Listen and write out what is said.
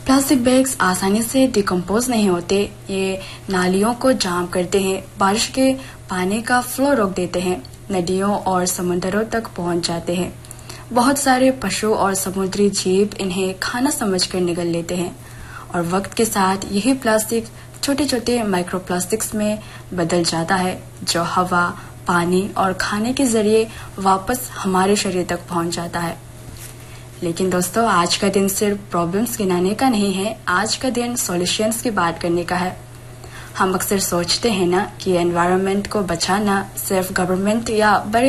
Plastic bags आसानी से decompose नहीं होते। ये नालियों को जाम करते हैं, बारिश के पानी का फ्लो रोक देते हैं, नदियों और समुद्रों तक पहुंच जाते हैं। बहुत सारे पशु और समुद्री जीव इन्हें खाना समझकर निगल लेते हैं और वक्त के साथ यही प्लास्टिक छोटे छोटे माइक्रोप्लास्टिक्स में बदल जाता है, जो हवा, पानी और खाने के जरिए वापस हमारे शरीर तक पहुंच जाता है। लेकिन दोस्तों, आज का दिन सिर्फ प्रॉब्लम्स गिनाने का नहीं है, आज का दिन सॉल्यूशंस की बात करने का है। हम अक्सर सोचते हैं ना कि एनवायरनमेंट को बचाना सिर्फ गवर्नमेंट या बड़े